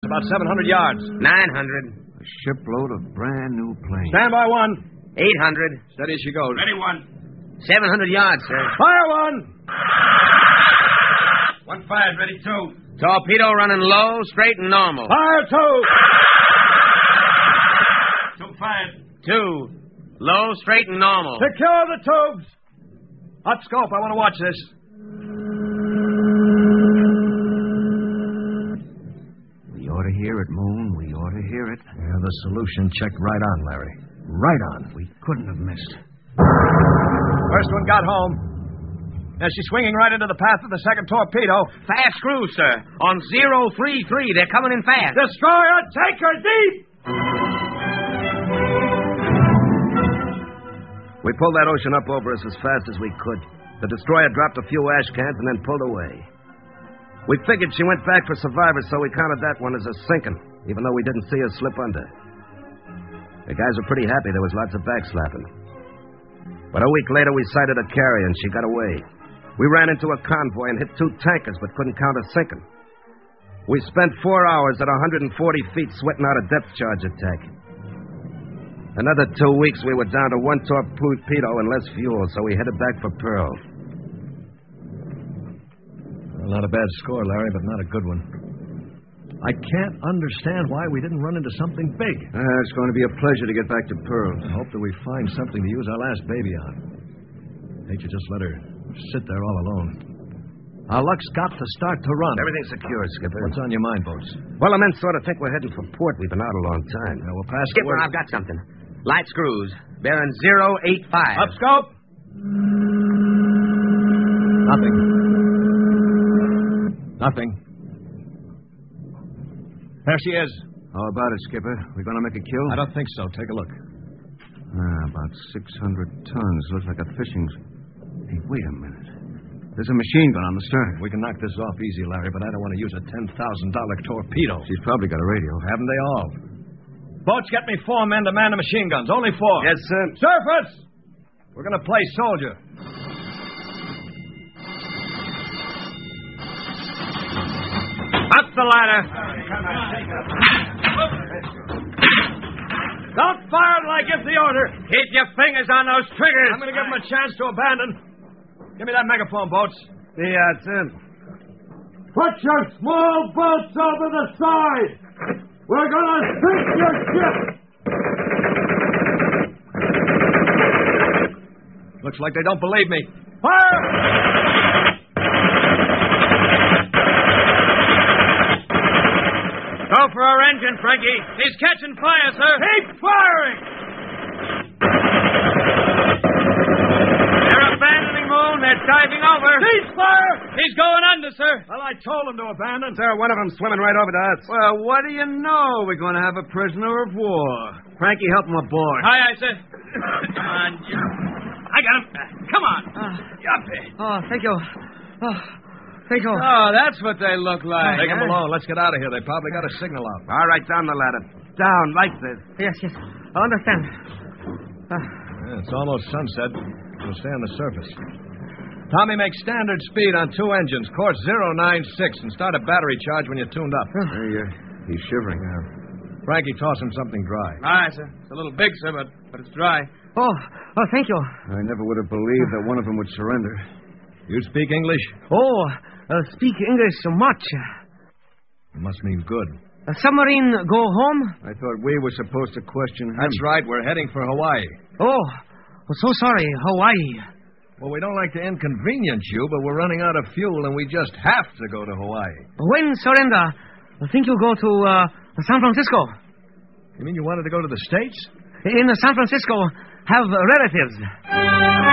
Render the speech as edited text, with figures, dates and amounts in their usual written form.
About 700 yards. 900. A shipload of brand new planes. Stand by one. 800. Steady as she goes. Ready, one. 700 yards, sir. Fire one. 1-5, ready, two. Torpedo running low, straight, and normal. Fire two. 2-5. 2. Low, straight, and normal. Secure the tubes. Hot scope, I want to watch this. We ought to hear it, Moon. We ought to hear it. Yeah, the solution checked right on, Larry. Right on. We couldn't have missed. First one got home. Now she's swinging right into the path of the second torpedo. Fast screws, sir. On 033. They're coming in fast. Destroyer, take her deep! We pulled that ocean up over us as fast as we could. The destroyer dropped a few ash cans and then pulled away. We figured she went back for survivors, so we counted that one as a sinking, even though we didn't see her slip under. The guys were pretty happy. There was lots of backslapping. But a week later, we sighted a carrier, and she got away. We ran into a convoy and hit 2 tankers, but couldn't count her sinking. We spent 4 hours at 140 feet sweating out a depth charge attack. Another 2 weeks, we were down to 1 torpedo and less fuel, so we headed back for Pearl. Well, not a bad score, Larry, but not a good one. I can't understand why we didn't run into something big. It's going to be a pleasure to get back to Pearl. I hope that we find something to use our last baby on. Hate you just let her sit there all alone. Our luck's got to start to run. Everything's secure, Skipper. What's on your mind, Boats? Well, the men sort of think we're heading for port. We've been out a long time. Yeah, we'll pass Skipper, the word. I've got something. Light screws. Bearing 085. Up scope. Nothing. Nothing. There she is. How about it, Skipper? We going to make a kill? I don't think so. Take a look. About 600 tons. Looks like a fishing... Hey, wait a minute. There's a machine gun on the stern. We can knock this off easy, Larry, but I don't want to use a $10,000 torpedo. She's probably got a radio. Haven't they all? Boats, get me 4 men to man the machine guns. Only 4. Yes, sir. Surface! We're going to play soldier. Up the ladder. Don't fire like it's the order. Keep your fingers on those triggers. I'm going to give them a chance to abandon. Give me that megaphone, Boats. Yeah, it's in. Put your small boats over the side. We're going to sink your ship. Looks like they don't believe me. Fire! Go for our engine, Frankie. He's catching fire, sir. Keep firing! They're abandoning Moon. They're diving over. Cease fire! He's going under, sir. Well, I told them to abandon. Sir, one of them swimming right over to us. Well, what do you know? We're going to have a prisoner of war. Frankie, help him aboard. Aye, aye, sir. Come on, Jim. I got him. Come on. Up there. Oh, thank you. Oh, thank you. Oh, that's what they look like. Take them along. Let's get out of here. They probably got a signal out. All right, down the ladder. Down, like this. Yes, yes. I understand. Yeah, it's almost sunset. We'll stay on the surface. Tommy, make standard speed on 2 engines. Course 096 and start a battery charge when you're tuned up. Hey, he's shivering. Frankie, toss him something dry. Aye, sir. It's a little big, sir, but it's dry. Oh, thank you. I never would have believed that one of them would surrender. You speak English? Oh, speak English much. It must mean good. Submarine go home? I thought we were supposed to question him. That's right. We're heading for Hawaii. Oh, so sorry. Hawaii. Well, we don't like to inconvenience you, but we're running out of fuel, and we just have to go to Hawaii. When surrender, I think you go to San Francisco. You mean you wanted to go to the States? In San Francisco, have relatives.